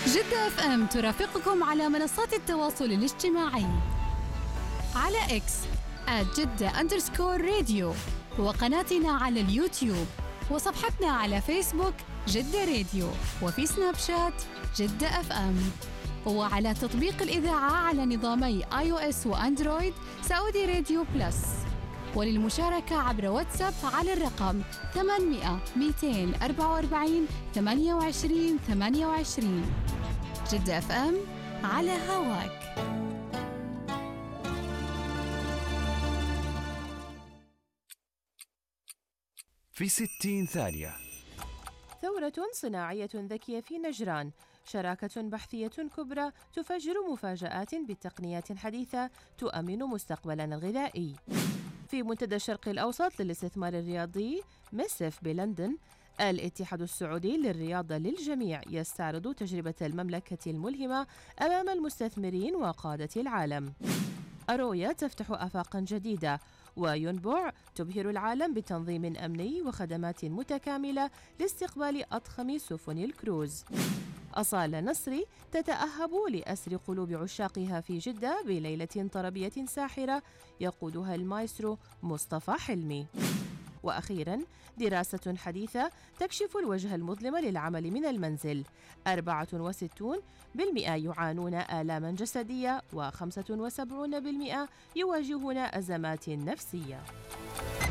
جدة اف ام ترافقكم على منصات التواصل الاجتماعي على اكس @جدة_راديو، وقناتنا على اليوتيوب، وصفحتنا على فيسبوك جدة راديو، وفي سناب شات جدة اف ام، وعلى تطبيق الإذاعة على نظامي iOS وأندرويد سعودي راديو بلس. وللمشاركة عبر واتساب على الرقم 800 244 28 28. جدة اف ام على هواك. في 60 ثانية. ثورة صناعية ذكية في نجران، شراكة بحثية كبرى تفجر مفاجآت بتقنيات حديثة تؤمن مستقبلنا الغذائي. في منتدى الشرق الأوسط للاستثمار الرياضي ميسف بلندن، الاتحاد السعودي للرياضة للجميع يستعرض تجربة المملكة الملهمة أمام المستثمرين وقادة العالم. أرويا تفتح آفاقا جديدة، وينبع تبهر العالم بتنظيم أمني وخدمات متكاملة لاستقبال أضخم سفن الكروز. أصالة نصري تتأهب لأسر قلوب عشاقها في جدة بليلة طربية ساحرة يقودها المايسترو مصطفى حلمي. وأخيراً دراسة حديثة تكشف الوجه المظلم للعمل من المنزل، 64% يعانون آلاما جسدية، و75% يواجهون أزمات نفسية.